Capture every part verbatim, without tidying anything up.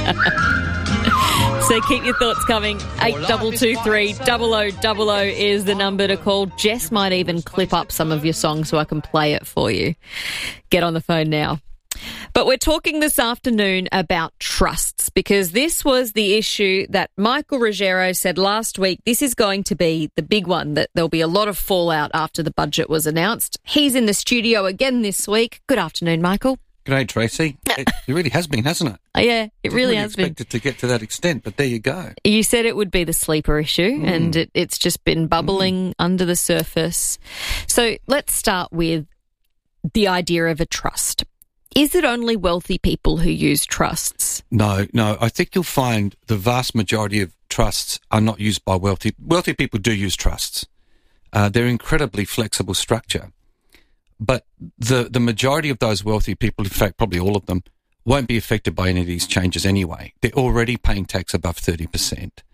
So keep your thoughts coming. eight two two three, double oh double oh is the number to call. Jess might even clip up some of your songs so I can play it for you. Get on the phone now. But we're talking this afternoon about trusts, because this was the issue that Michael Ruggiero said last week. This is going to be the big one, that there'll be a lot of fallout after the budget was announced. He's in the studio again this week. Good afternoon, Michael. G'day, Tracy. It, it really has been, hasn't it? Oh, yeah, it really, really has been. Expected to get to that extent, but there you go. You said it would be the sleeper issue, mm. and it, it's just been bubbling mm. under the surface. So let's start with the idea of a trust. Is it only wealthy people who use trusts? No, no. I think you'll find the vast majority of trusts are not used by wealthy. Wealthy people do use trusts. Uh, they're incredibly flexible structure. But the, the majority of those wealthy people, in fact, probably all of them, won't be affected by any of these changes anyway. They're already paying tax above thirty percent.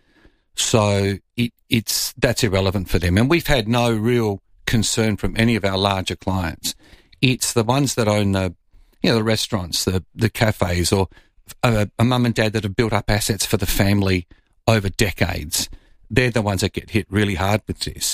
So it, it's that's irrelevant for them. And we've had no real concern from any of our larger clients. It's the ones that own the, you know, the restaurants, the, the cafes, or a, a mum and dad that have built up assets for the family over decades. They're the ones that get hit really hard with this.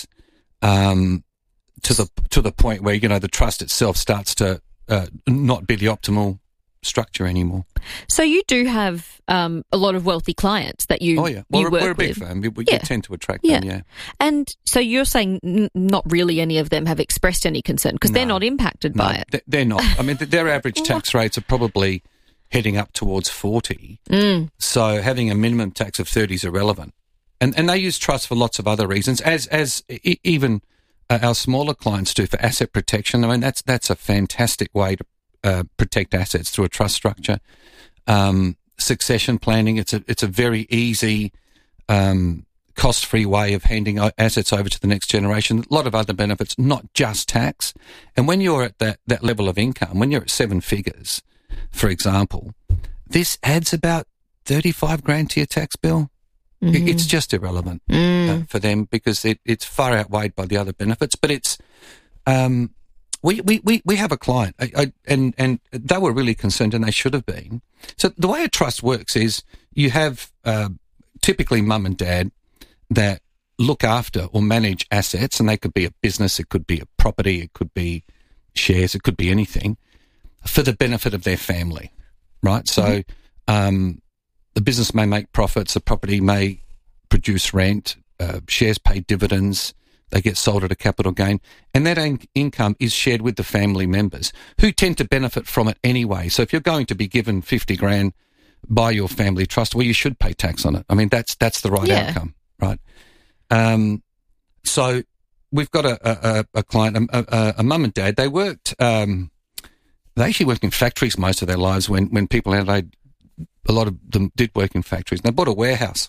Um, to the to the point where, you know, the trust itself starts to uh, not be the optimal structure anymore. So you do have um, a lot of wealthy clients that you, oh, yeah. well, you work we're a big with. firm. We, we yeah. tend to attract yeah. them, yeah. And so you're saying n- not really any of them have expressed any concern because no. they're not impacted no, by it. They're not. I mean, their average tax rates are probably heading up towards forty. Mm. So having a minimum tax of thirty is irrelevant. And and they use trusts for lots of other reasons, as as e- even... Uh, our smaller clients do for asset protection. I mean, that's that's a fantastic way to uh, protect assets through a trust structure. Um, succession planning, it's a it's a very easy, um, cost-free way of handing assets over to the next generation. A lot of other benefits, not just tax. And when you're at that, that level of income, when you're at seven figures, for example, this adds about thirty-five grand to your tax bill. Mm-hmm. It's just irrelevant mm. uh, for them because it, it's far outweighed by the other benefits. But it's um, we, we, we, we have a client, I, I, and and they were really concerned, and they should have been. So the way a trust works is you have uh, typically mum and dad that look after or manage assets, and they could be a business, it could be a property, it could be shares, it could be anything, for the benefit of their family, right? So. Mm-hmm. Um, The business may make profits, the property may produce rent, uh, shares pay dividends, they get sold at a capital gain, and that in- income is shared with the family members who tend to benefit from it anyway. So if you're going to be given fifty grand by your family trust, well, you should pay tax on it. I mean, that's that's the right yeah. outcome, right? Um, so we've got a, a, a client, a, a, a mum and dad, they worked, um, they actually worked in factories most of their lives when, when people had a lot of them did work in factories. They bought a warehouse.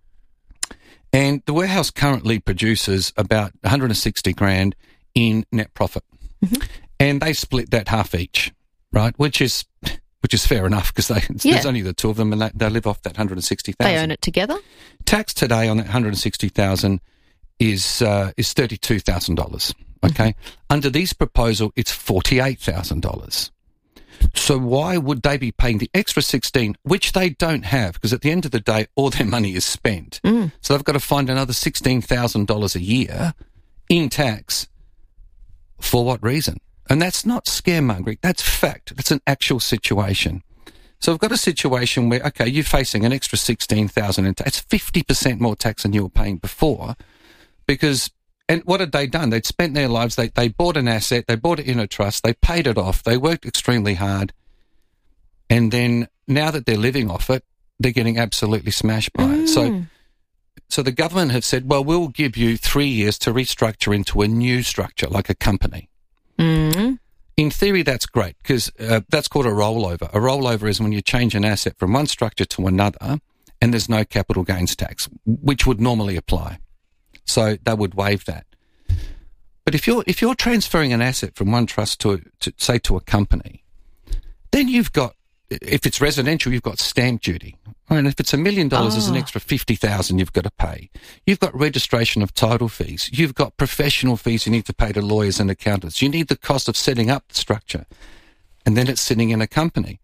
And the warehouse currently produces about one hundred sixty grand in net profit. Mm-hmm. And they split that half each, right? Which is which is fair enough because they yeah. there's only the two of them and they, they live off that one hundred sixty thousand. They own it together? Tax today on that one hundred sixty thousand is uh, is thirty-two thousand dollars, okay? Mm-hmm. Under this proposal, it's forty-eight thousand dollars. So why would they be paying the extra sixteen, which they don't have? Because at the end of the day, all their money is spent. Mm. So they've got to find another sixteen thousand dollars a year in tax. For what reason? And that's not scaremongering. That's fact. That's an actual situation. So we've got a situation where, okay, you're facing an extra sixteen thousand dollars in tax. It's fifty percent more tax than you were paying before because... And what had they done? They'd spent their lives, they, they bought an asset, they bought it in a trust, they paid it off, they worked extremely hard, and then now that they're living off it, they're getting absolutely smashed by mm. it. So so the government have said, well, we'll give you three years to restructure into a new structure, like a company. Mm. In theory, that's great, because uh, that's called a rollover. A rollover is when you change an asset from one structure to another, and there's no capital gains tax, which would normally apply. So they would waive that. But if you're if you're transferring an asset from one trust to, to say to a company, then you've got, if it's residential, you've got stamp duty. And if it's a million dollars, there's an extra fifty thousand you've got to pay. You've got registration of title fees. You've got professional fees you need to pay to lawyers and accountants. You need the cost of setting up the structure, and then it's sitting in a company.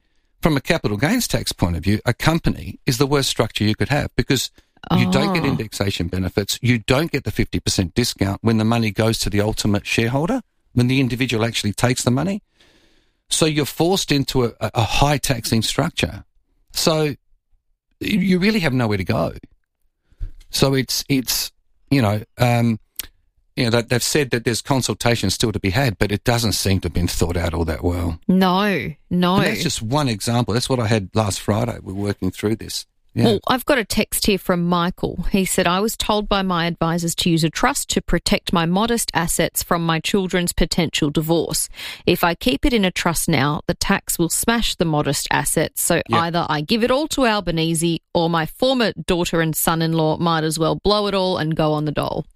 from a capital gains tax point of view, a company is the worst structure you could have because you oh. don't get indexation benefits. You don't get the fifty percent discount when the money goes to the ultimate shareholder, when the individual actually takes the money. So you're forced into a, a high taxing structure. So you really have nowhere to go. So it's, it's you know, um, you know, they've said that there's consultation still to be had, but it doesn't seem to have been thought out all that well. No, no. And that's just one example. That's what I had last Friday. We're working through this. Yeah. Well, I've got a text here from Michael. He said, I was told by my advisors to use a trust to protect my modest assets from my children's potential divorce. If I keep it in a trust now, the tax will smash the modest assets. So Yep. either I give it all to Albanese or my former daughter and son-in-law might as well blow it all and go on the dole.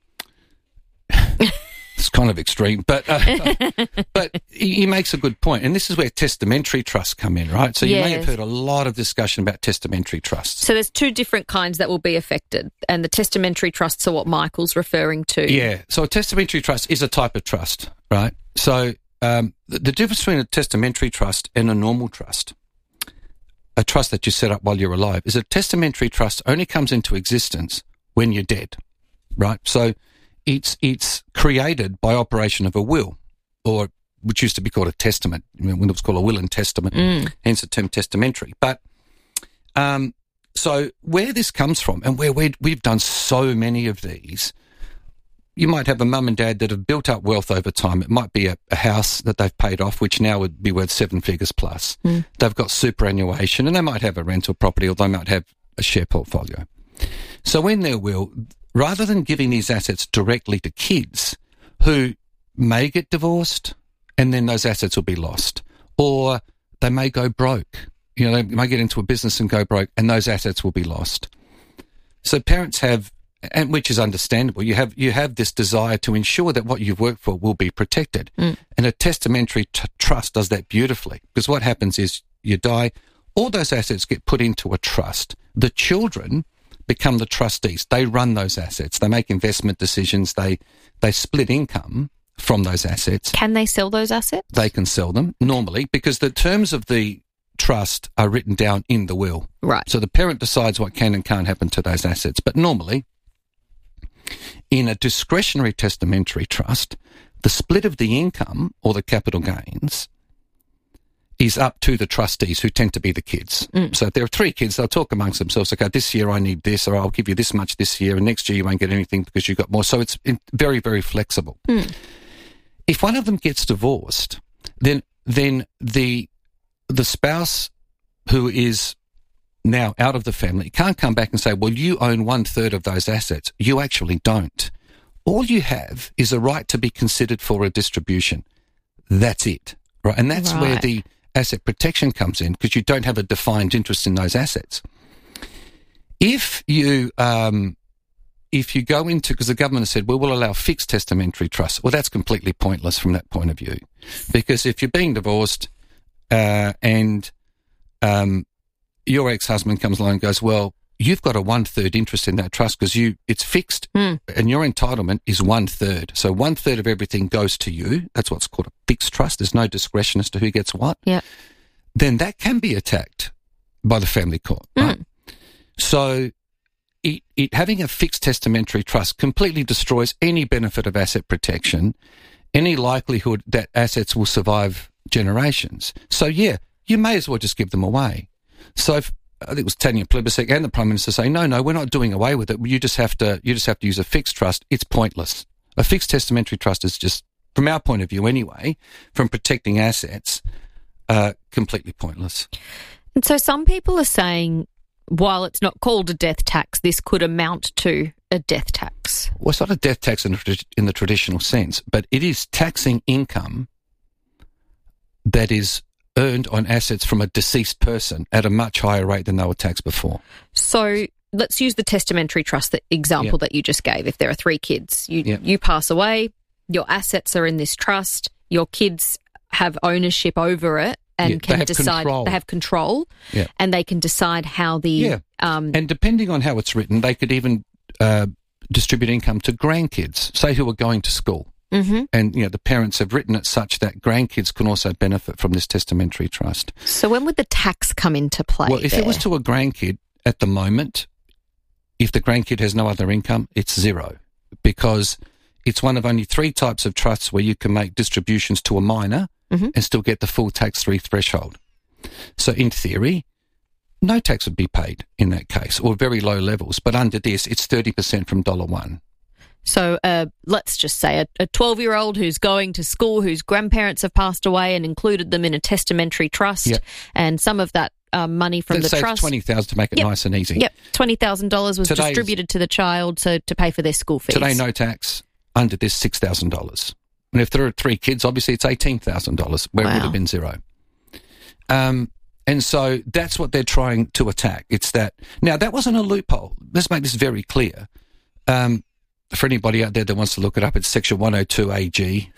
It's kind of extreme, but uh, but he he makes a good point, and this is where testamentary trusts come in, right? So you may have Yes. heard a lot of discussion about testamentary trusts. So there's two different kinds that will be affected, and the testamentary trusts are what Michael's referring to. Yeah, so a testamentary trust is a type of trust, right? So um, the, the difference between a testamentary trust and a normal trust, a trust that you set up while you're alive, is a testamentary trust only comes into existence when you're dead, right? So it's it's created by operation of a will, or which used to be called a testament, when it was called a will and testament, Mm. hence the term testamentary. But um, so where this comes from, and where we'd, we've done so many of these, you might have a mum and dad that have built up wealth over time. It might be a, a house that they've paid off, which now would be worth seven figures plus. Mm. They've got superannuation, and they might have a rental property, or they might have a share portfolio. So in their will, rather than giving these assets directly to kids who may get divorced and then those assets will be lost, or they may go broke, you know, they may get into a business and go broke and those assets will be lost. So parents have, and which is understandable, you have you have this desire to ensure that what you've worked for will be protected. Mm. And a testamentary t- trust does that beautifully, because what happens is you die, all those assets get put into a trust. The children become the trustees. They run those assets. They make investment decisions. They they split income from those assets. Can they sell those assets? They can sell them normally because the terms of the trust are written down in the will. Right. So the parent decides what can and can't happen to those assets. But normally, in a discretionary testamentary trust, the split of the income or the capital gains is up to the trustees, who tend to be the kids. Mm. So if there are three kids, they'll talk amongst themselves, okay, this year I need this, or I'll give you this much this year, and next year you won't get anything because you've got more. So it's very, very flexible. Mm. If one of them gets divorced, then then the the spouse who is now out of the family can't come back and say, well, you own one third of those assets. You actually don't. All you have is a right to be considered for a distribution. That's it. Right. And that's Right. where the asset protection comes in, because you don't have a defined interest in those assets. If you um, if you go into, because the government has said, well, we'll allow fixed testamentary trusts. Well, that's completely pointless from that point of view, because if you're being divorced uh, and um, your ex-husband comes along and goes, well, you've got a one-third interest in that trust because you it's fixed Mm. and your entitlement is one-third. So one-third of everything goes to you. That's what's called a fixed trust. There's no discretion as to who gets what. Yeah. Then that can be attacked by the family court. Right? Mm. So it, it, having a fixed testamentary trust completely destroys any benefit of asset protection, any likelihood that assets will survive generations. So, yeah, you may as well just give them away. So if, I think it was Tanya Plibersek and the Prime Minister saying, no, no, we're not doing away with it. You just have to, you just have to use a fixed trust. It's pointless. A fixed testamentary trust is just, from our point of view anyway, from protecting assets, uh, completely pointless. And so some people are saying, while it's not called a death tax, this could amount to a death tax. Well, it's not a death tax in the, in the traditional sense, but it is taxing income that is earned on assets from a deceased person at a much higher rate than they were taxed before. So let's use the testamentary trust that example Yep. that you just gave. If there are three kids, you Yep. you pass away, your assets are in this trust, your kids have ownership over it and Yeah, they can have decide control. they have control Yeah. and they can decide how the Yeah. um And depending on how it's written, they could even uh, distribute income to grandkids, say who are going to school. Mm-hmm. And, you know, the parents have written it such that grandkids can also benefit from this testamentary trust. So when would the tax come into play? Well, if there? it was to a grandkid at the moment, if the grandkid has no other income, it's zero, because it's one of only three types of trusts where you can make distributions to a minor mm-hmm. and still get the full tax-free threshold. So in theory, no tax would be paid in that case, or very low levels. But under this, it's thirty percent from dollar one. So uh, let's just say a, a twelve-year-old who's going to school, whose grandparents have passed away and included them in a testamentary trust, yep. and some of that um, money from Let's the say trust... twenty thousand dollars to make it yep. nice and easy. Yep, twenty thousand dollars was Today's, distributed to the child so to pay for their school fees. Today, no tax. Under this, six thousand dollars. And if there are three kids, obviously it's eighteen thousand dollars, where wow. it would have been zero. Um, and so that's what they're trying to attack. It's that... Now, that wasn't a loophole. Let's make this very clear. Um, for anybody out there that wants to look it up, it's Section one oh two A G.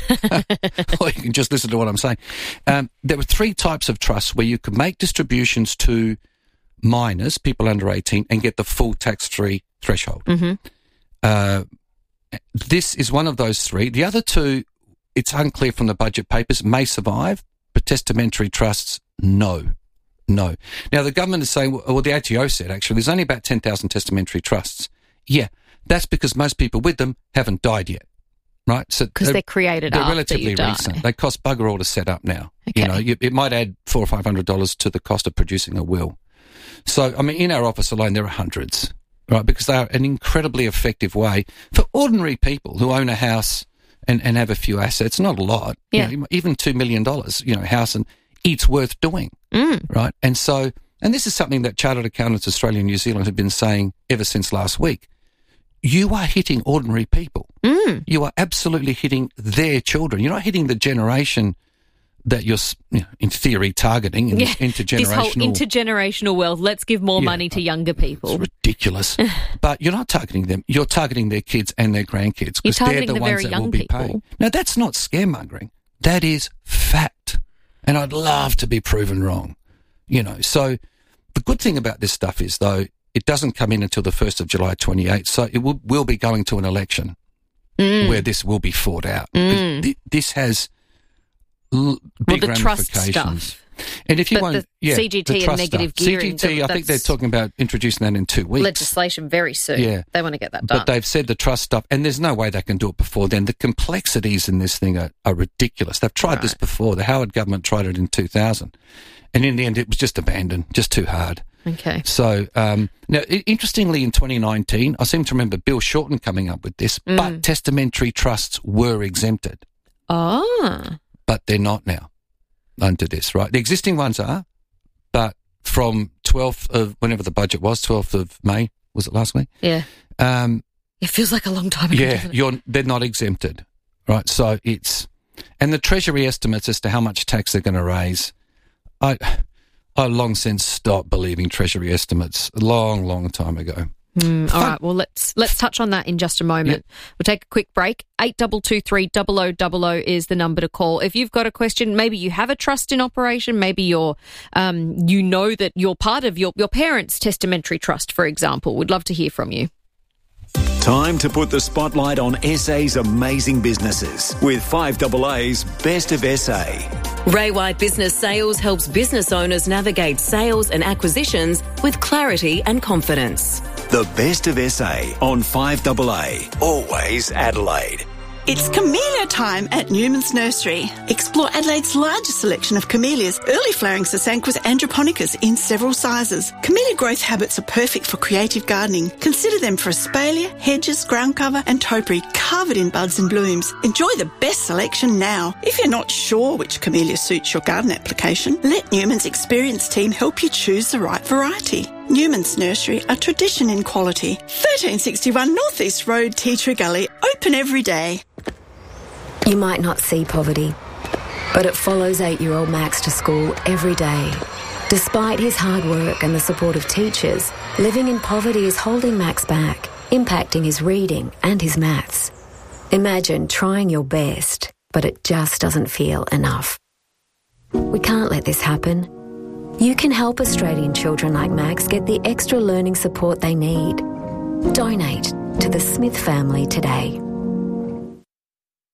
Or you can just listen to what I'm saying. Um, there were three types of trusts where you could make distributions to minors, people under eighteen, and get the full tax-free threshold. Mm-hmm. Uh, this is one of those three. The other two, it's unclear from the budget papers, may survive, but testamentary trusts, no. No. Now, the government is saying, well, the A T O said, actually, there's only about ten thousand testamentary trusts. Yeah, that's because most people with them haven't died yet, right? So because they're, they're created they're after relatively you die. recent. They cost bugger all to set up now. Okay. You know, you, it might add four or five hundred dollars to the cost of producing a will. So, I mean, in our office alone, there are hundreds, right? Because they are an incredibly effective way for ordinary people who own a house and, and have a few assets, not a lot, yeah. you know, even two million dollars, you know, house, and it's worth doing, mm. right? And so, and this is something that Chartered Accountants Australia and New Zealand have been saying ever since last week. You are hitting ordinary people. Mm. You are absolutely hitting their children. You're not hitting the generation that you're, you know, in theory, targeting in yeah. this intergenerational... This whole intergenerational wealth, let's give more yeah, money to younger people. It's ridiculous. But you're not targeting them. You're targeting their kids and their grandkids, because they're the, the ones that will be people. paid. Now, that's not scaremongering. That is fact. And I'd love to be proven wrong. You know, so the good thing about this stuff is, though, it doesn't come in until the first of July twenty-eighth, so it will, will be going to an election mm. where this will be fought out. Mm. This has l- big well, the ramifications. Trust stuff. And if you but want, the yeah, C G T the and negative stuff. gearing, C G T, I think they're talking about introducing that in two weeks. Legislation very soon. Yeah, they want to get that done. But they've said the trust stuff, and there's no way they can do it before then. The complexities in this thing are, are ridiculous. They've tried right. this before. The Howard government tried it in two thousand, and in the end, it was just abandoned, just too hard. Okay. So, um, now, interestingly, in twenty nineteen, I seem to remember Bill Shorten coming up with this, mm. but testamentary trusts were exempted. Ah. But they're not now under this, right? The existing ones are, but from twelfth of, whenever the budget was, twelfth of May, was it last week? Yeah. Um, it feels like a long time ago. Yeah, you're, they're not exempted, right? So it's, and the Treasury estimates as to how much tax they're going to raise, I... I long since stopped believing Treasury estimates a long, long time ago. Mm, all right, well, let's let's touch on that in just a moment. Yep. We'll take a quick break. eight two two three, double oh double oh is the number to call. If you've got a question, maybe you have a trust in operation, maybe you're, um, you know that you're part of your, your parents' testamentary trust, for example. We'd love to hear from you. Time to put the spotlight on S A's amazing businesses with five A A's Best of S A. Ray White Business Sales helps business owners navigate sales and acquisitions with clarity and confidence. The Best of S A on five A A, always Adelaide. It's camellia time at Newman's Nursery. Explore Adelaide's largest selection of camellias, early flowering Sasanquas androponicas in several sizes. Camellia growth habits are perfect for creative gardening. Consider them for espalier, hedges, ground cover and topiary covered in buds and blooms. Enjoy the best selection now. If you're not sure which camellia suits your garden application, let Newman's experienced team help you choose the right variety. Newman's Nursery, a tradition in quality. thirteen sixty-one North East Road, Tea Tree Gully, open every day. You might not see poverty, but it follows eight-year-old Max to school every day. Despite his hard work and the support of teachers, living in poverty is holding Max back, impacting his reading and his maths. Imagine trying your best, but it just doesn't feel enough. We can't let this happen. You can help Australian children like Max get the extra learning support they need. Donate to the Smith family today.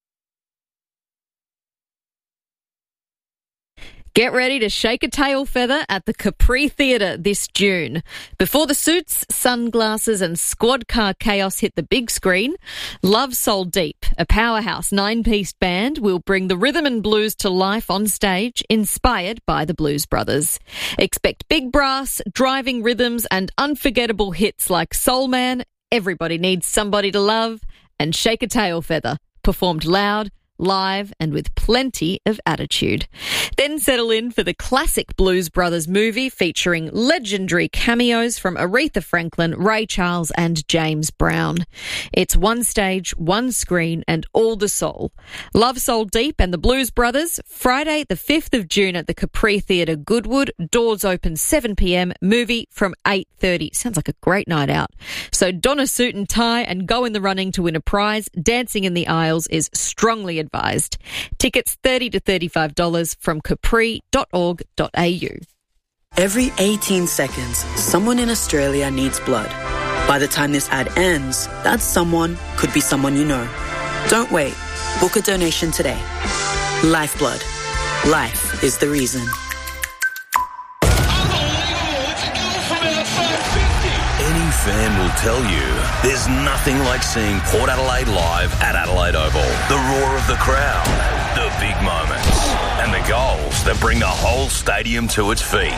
Get ready to shake a tail feather at the Capri Theatre this June. Before the suits, sunglasses and squad car chaos hit the big screen, Love Soul Deep, a powerhouse nine-piece band, will bring the rhythm and blues to life on stage, inspired by the Blues Brothers. Expect big brass, driving rhythms and unforgettable hits like Soul Man, Everybody Needs Somebody to Love, and Shake a Tail Feather, performed loud, live and with plenty of attitude. Then settle in for the classic Blues Brothers movie featuring legendary cameos from Aretha Franklin, Ray Charles and James Brown. It's one stage, one screen and all the soul. Love Soul Deep and the Blues Brothers, Friday the fifth of June at the Capri Theatre, Goodwood. Doors open seven p.m, movie from eight thirty. Sounds like a great night out. So don a suit and tie and go in the running to win a prize. Dancing in the aisles is strongly advised. Advised. Tickets thirty to thirty-five dollars from capri dot org dot a u. Every eighteen seconds, someone in Australia needs blood. By the time this ad ends, that someone could be someone you know. Don't wait. Book a donation today. Lifeblood. Life is the reason. Any fan will tell you there's nothing like seeing Port Adelaide live at Adelaide Oval. The roar of the crowd, the big moments, and the goals that bring the whole stadium to its feet.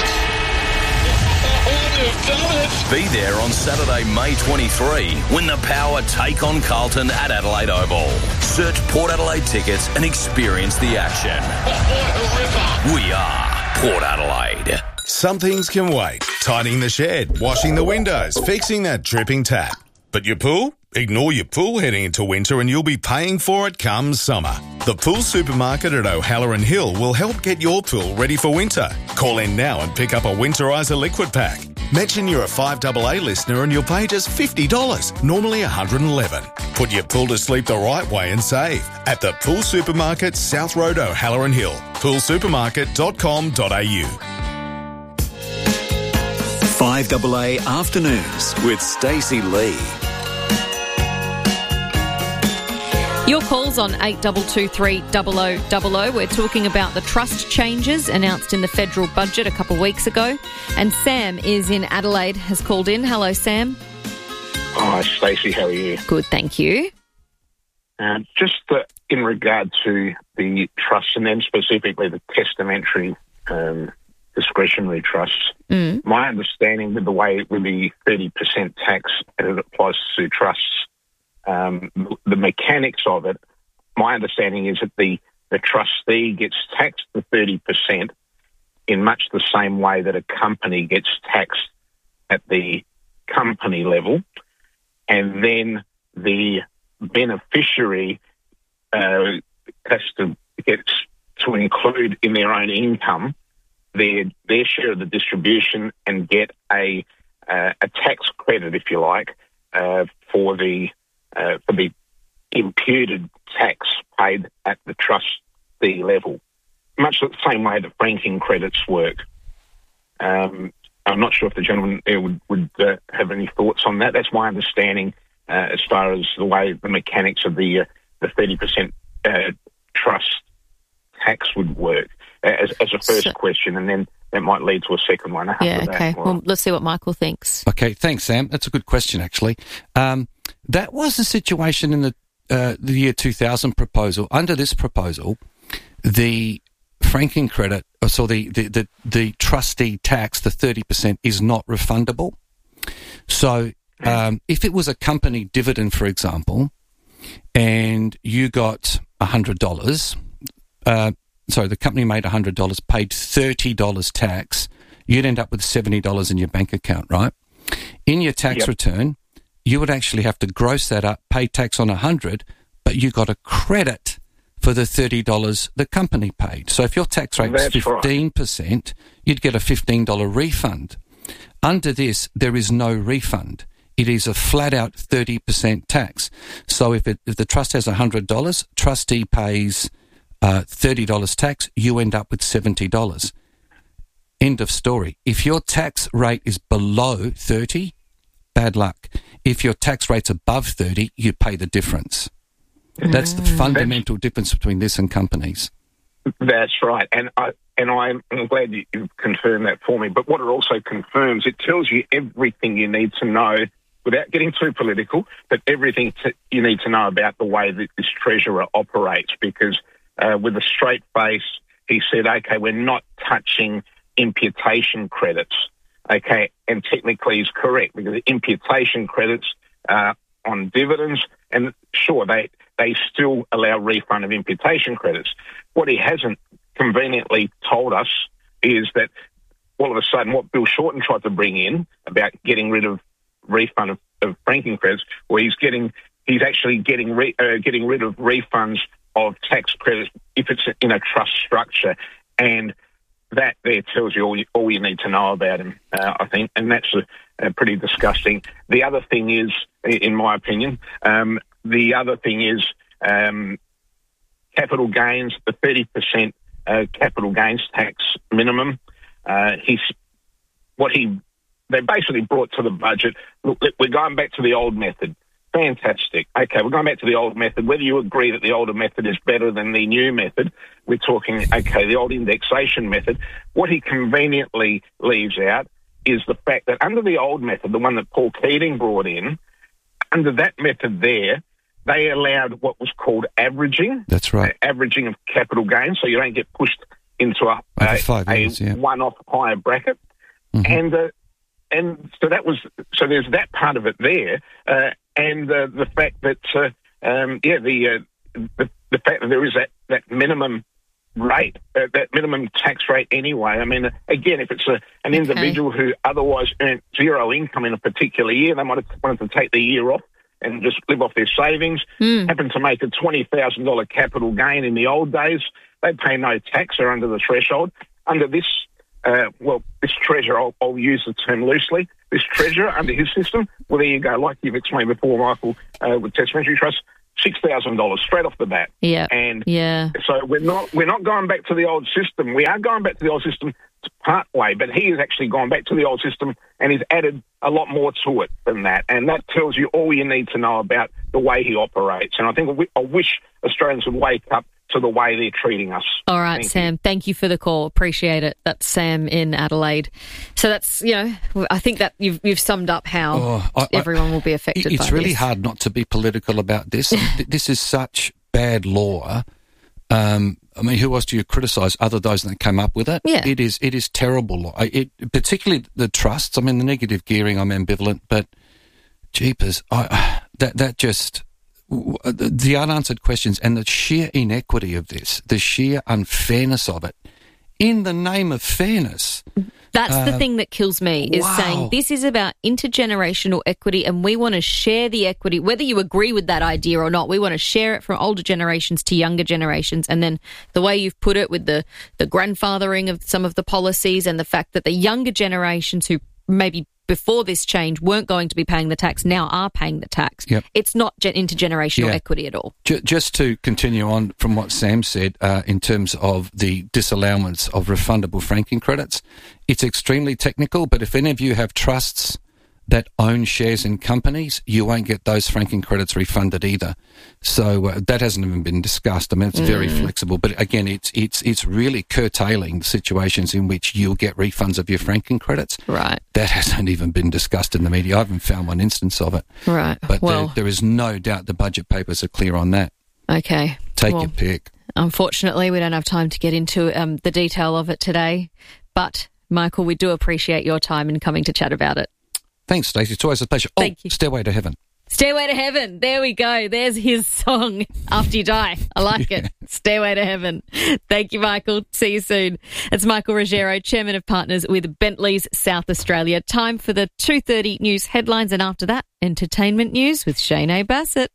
Be there on Saturday, May twenty-third, when the Power take on Carlton at Adelaide Oval. Search Port Adelaide tickets and experience the action. We are Port Adelaide. Some things can wait. Tidying the shed, washing the windows, fixing that dripping tap. But your pool? Ignore your pool heading into winter and you'll be paying for it come summer. The Pool Supermarket at O'Halloran Hill will help get your pool ready for winter. Call in now and pick up a Winterizer liquid pack. Mention you're a five double A listener and you'll pay just fifty dollars, normally one hundred eleven dollars. Put your pool to sleep the right way and save at the Pool Supermarket, South Road, O'Halloran Hill. pool supermarket dot com dot a u. five double A Afternoons with Stacey Lee. Your calls on eight two two three double oh double oh. We're talking about the trust changes announced in the federal budget a couple of weeks ago. And Sam is in Adelaide, has called in. Hello, Sam. Hi, Stacey. How are you? Good, thank you. Um, just uh, in regard to the trusts and then specifically the testamentary um, discretionary trusts, mm. my understanding with the way with the thirty percent tax as it applies to trusts, um, the mechanics of it, my understanding is that the, the trustee gets taxed the thirty percent in much the same way that a company gets taxed at the company level, and then the beneficiary uh, has to get to include in their own income their their share of the distribution and get a uh, a tax credit, if you like, uh, for the uh, for the imputed tax paid at the trustee level, much the same way that franking credits work. Um, I'm not sure if the gentleman there would would uh, have any thoughts on that. That's my understanding uh, as far as the way the mechanics of the uh, the thirty percent uh, trust tax would work. As, as a first so, question, and then that might lead to a second one after yeah, that. okay. Well, well, let's see what Michael thinks. Okay, thanks, Sam. That's a good question, actually. Um, that was the situation in the uh, the year two thousand proposal. Under this proposal, the franking credit, so the, the, the, the trustee tax, the thirty percent, is not refundable. So um, if it was a company dividend, for example, and you got one hundred dollars, uh, so the company made one hundred dollars, paid thirty dollars tax, you'd end up with seventy dollars in your bank account, right? In your tax yep. return, you would actually have to gross that up, pay tax on one hundred dollars, but you got a credit for the thirty dollars the company paid. So if your tax rate was fifteen percent, right. you'd get a fifteen dollars refund. Under this, there is no refund. It is a flat-out thirty percent tax. So if, it, if the trust has one hundred dollars, trustee pays Uh, thirty dollars tax, you end up with seventy dollars. End of story. If your tax rate is below thirty, bad luck. If your tax rate's above thirty, you pay the difference. Mm. That's the fundamental That's, difference between this and companies. That's right. And I, and I'm, I'm glad you, you've confirmed that for me. But what it also confirms, it tells you everything you need to know without getting too political, but everything to, you need to know about the way that this treasurer operates, because uh, with a straight face, he said, OK, we're not touching imputation credits. OK, and technically he's correct, because the imputation credits uh, on dividends, and sure, they, they still allow refund of imputation credits. What he hasn't conveniently told us is that all of a sudden what Bill Shorten tried to bring in about getting rid of refund of, of franking credits, well, he's getting he's actually getting re, uh, getting rid of refunds of tax credits if it's in a trust structure, and that there tells you all you, all you need to know about him, uh, I think, and that's a, a pretty disgusting. The other thing is, in my opinion, um, the other thing is um, capital gains, the thirty percent uh, capital gains tax minimum. Uh, he's what he they basically brought to the budget. Look, we're going back to the old method. Fantastic. Okay, we're going back to the old method. Whether you agree that the older method is better than the new method, we're talking, okay, the old indexation method. What he conveniently leaves out is the fact that under the old method, the one that Paul Keating brought in, under that method there, they allowed what was called averaging. That's right. Uh, averaging of capital gains, so you don't get pushed into a, a, five years, a yeah. one-off higher bracket. Mm-hmm. And uh, and so that was so there's that part of it there, uh, and uh, the fact that uh, um, yeah the, uh, the the fact that there is that, that minimum rate, uh, that minimum tax rate anyway. I mean, again, if it's a, an okay. individual who otherwise earned zero income in a particular year, they might have wanted to take the year off and just live off their savings, mm. happen to make a twenty thousand dollars capital gain in the old days, they pay no tax, they're under the threshold. Under this, uh, well, this treasurer, I'll, I'll use the term loosely, this treasurer under his system, well, there you go, like you've explained before, Michael, uh, with Testamentary Trust, six thousand dollars straight off the bat. Yeah. And yeah. so we're not we're not going back to the old system. We are going back to the old system part way, but he has actually gone back to the old system and he's added a lot more to it than that. And that tells you all you need to know about the way he operates. And I think we, I wish Australians would wake up to the way they're treating us. All right, Thank Sam, you. Thank you for the call. Appreciate it. That's Sam in Adelaide. So that's, you know, I think that you've you've summed up how oh, I, everyone will be affected by this. It's really hard not to be political about this. This is such bad law. Um, I mean, who else do you criticise other those that came up with it? Yeah. It is it is terrible law. It, particularly the trusts. I mean, the negative gearing, I'm ambivalent, but jeepers, I, that that just... the unanswered questions and the sheer inequity of this, the sheer unfairness of it, in the name of fairness. That's uh, the thing that kills me, is wow. saying this is about intergenerational equity and we want to share the equity, whether you agree with that idea or not. We want to share it from older generations to younger generations. And then the way you've put it with the, the grandfathering of some of the policies and the fact that the younger generations who maybe before this change weren't going to be paying the tax now are paying the tax. Yep. It's not gen- intergenerational yeah. equity at all. Just to continue on from what Sam said uh, in terms of the disallowance of refundable franking credits, it's extremely technical, but if any of you have trusts that own shares in companies, you won't get those franking credits refunded either. So uh, that hasn't even been discussed. I mean, it's very mm. flexible, but again, it's it's it's really curtailing situations in which you'll get refunds of your franking credits. Right. That hasn't even been discussed in the media. I haven't found one instance of it. Right. But well, there, there is no doubt the budget papers are clear on that. Okay. Take well, your pick. Unfortunately, we don't have time to get into um, the detail of it today, but Michael, we do appreciate your time in coming to chat about it. Thanks, Stacey. It's always a pleasure. Thank oh, you. Stairway to Heaven. Stairway to Heaven. There we go. There's his song, After You Die. I like yeah. it. Stairway to Heaven. Thank you, Michael. See you soon. It's Michael Ruggiero, Chairman of Partners with Bentley's South Australia. Time for the two thirty news headlines, and after that, entertainment news with Shane A. Bassett.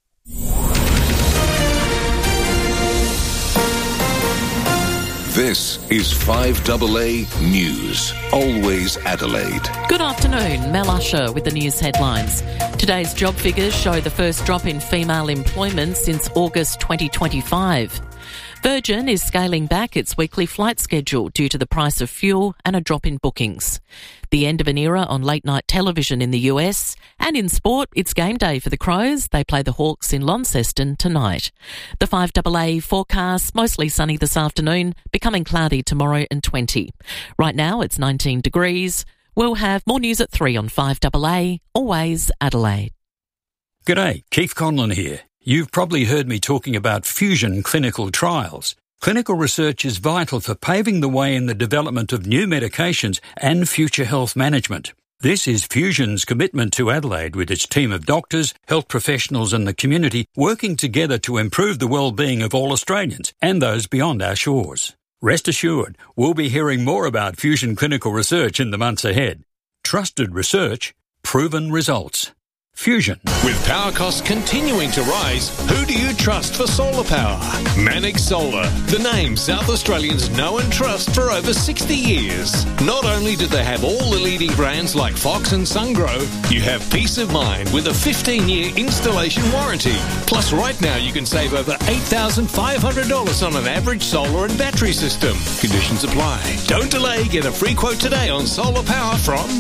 This is five A A News, always Adelaide. Good afternoon, Mel Usher with the news headlines. Today's job figures show the first drop in female employment since August twenty twenty-five. Virgin is scaling back its weekly flight schedule due to the price of fuel and a drop in bookings. The end of an era on late-night television in the U S. And in sport, it's game day for the Crows. They play the Hawks in Launceston tonight. The five A A forecast, mostly sunny this afternoon, becoming cloudy tomorrow and twenty. Right now it's nineteen degrees. We'll have more news at three on five A A, always Adelaide. G'day, Keith Conlon here. You've probably heard me talking about fusion clinical trials. Clinical research is vital for paving the way in the development of new medications and future health management. This is Fusion's commitment to Adelaide with its team of doctors, health professionals and the community working together to improve the well-being of all Australians and those beyond our shores. Rest assured, we'll be hearing more about Fusion clinical research in the months ahead. Trusted research, proven results. Fusion. With power costs continuing to rise, who do you trust for solar power? Manix Solar, the name South Australians know and trust for over sixty years. Not only do they have all the leading brands like Fox and SunGrow, you have peace of mind with a fifteen-year installation warranty. Plus, right now you can save over eight thousand five hundred dollars on an average solar and battery system. Conditions apply. Don't delay. Get a free quote today on solar power from...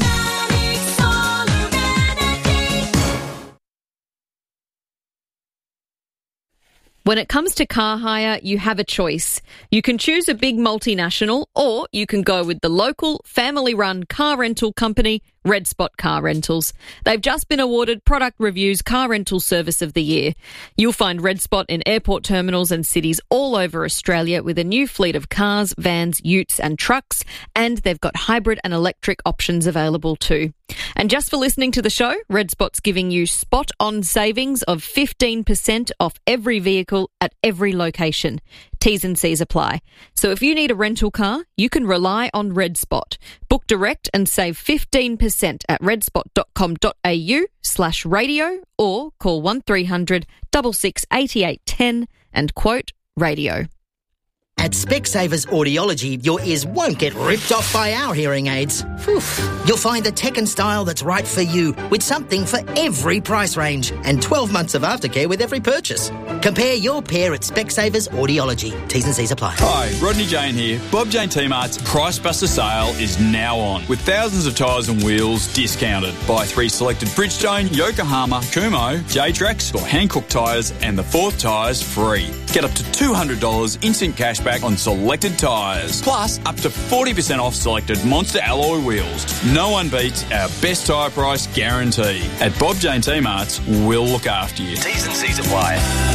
When it comes to car hire, you have a choice. You can choose a big multinational, or you can go with the local, family-run car rental company, Red Spot Car Rentals. They've just been awarded Product Review's Car Rental Service of the Year. You'll find Red Spot in airport terminals and cities all over Australia with a new fleet of cars, vans, utes and trucks, and they've got hybrid and electric options available too. And just for listening to the show, Red Spot's giving you spot-on savings of fifteen percent off every vehicle at every location. T's and C's apply. So if you need a rental car, you can rely on Red Spot. Book direct and save fifteen percent at redspot.com.au slash radio or call one three hundred six six eight eight one zero and quote radio. At Specsavers Audiology, your ears won't get ripped off by our hearing aids. Whew. You'll find the tech and style that's right for you with something for every price range and twelve months of aftercare with every purchase. Compare your pair at Specsavers Audiology. T's and C's apply. Hi, Rodney Jane here. Bob Jane T-Mart's Price Buster sale is now on with thousands of tyres and wheels discounted. Buy three selected Bridgestone, Yokohama, Kumho, J-Trax or Hankook tyres and the fourth tyres free. Get up to two hundred dollars instant cash back on selected tyres. Plus, up to forty percent off selected Monster alloy wheels. No one beats our best tyre price guarantee. At Bob Jane T-Mart's, we'll look after you. T's and C's apply.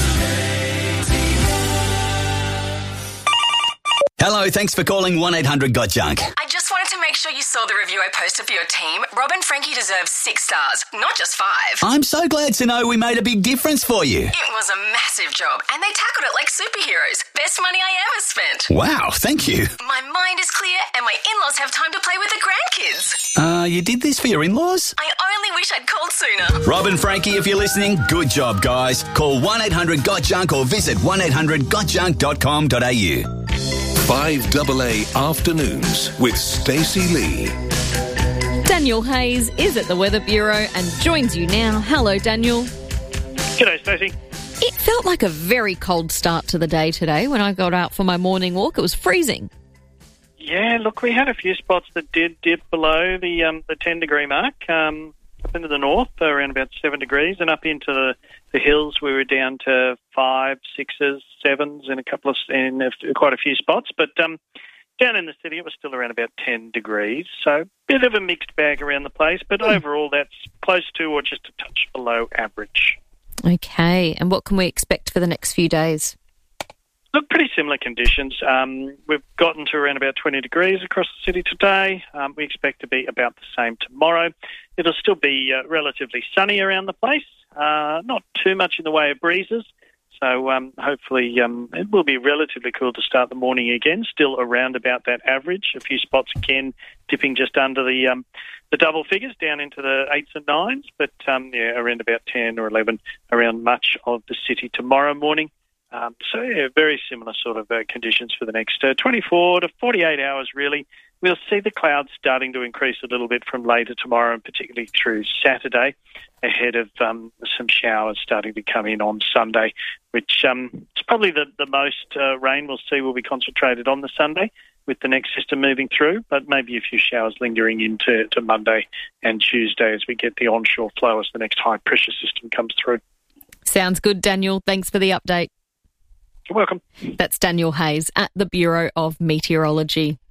Hello, thanks for calling one eight hundred got junk. I just wanted to make sure you saw the review I posted for your team. Rob and Frankie deserve six stars, not just five. I'm so glad to know we made a big difference for you. It was a massive job, and they tackled it like superheroes. Best money I ever spent. Wow, thank you. My mind is clear, and my in-laws have time to play with the grandkids. Uh, you did this for your in-laws? I only wish I'd called sooner. Rob and Frankie, if you're listening, good job, guys. Call one eight hundred got junk or visit one eight hundred got junk dot com dot a u. five A A Afternoons with Stacey Lee. Daniel Hayes is at the Weather Bureau and joins you now. Hello, Daniel. G'day, Stacey. It felt like a very cold start to the day today when I got out for my morning walk. It was freezing. Yeah, look, we had a few spots that did dip below the um, the ten degree mark. Um, up into the north, around about seven degrees, and up into the, the hills, we were down to five, sixes, sevens, in a couple of in a, quite a few spots. But um, down in the city, it was still around about ten degrees. So, bit of a mixed bag around the place. But mm. overall, that's close to or just a touch below average. Okay, and what can we expect for the next few days? Look, pretty similar conditions. Um, we've gotten to around about twenty degrees across the city today. Um, we expect to be about the same tomorrow. It'll still be uh, relatively sunny around the place, uh, not too much in the way of breezes. So um, hopefully um, it will be relatively cool to start the morning again, still around about that average. A few spots again dipping just under the um, the double figures down into the eights and nines, but um, yeah, around about ten or eleven around much of the city tomorrow morning. Um, so, yeah, very similar sort of uh, conditions for the next uh, twenty-four to forty-eight hours, really. We'll see the clouds starting to increase a little bit from later tomorrow and particularly through Saturday, ahead of um, some showers starting to come in on Sunday, which um, is probably the, the most uh, rain we'll see will be concentrated on the Sunday with the next system moving through, but maybe a few showers lingering into to Monday and Tuesday as we get the onshore flow as the next high-pressure system comes through. Sounds good, Daniel. Thanks for the update. You're welcome. That's Daniel Hayes at the Bureau of Meteorology.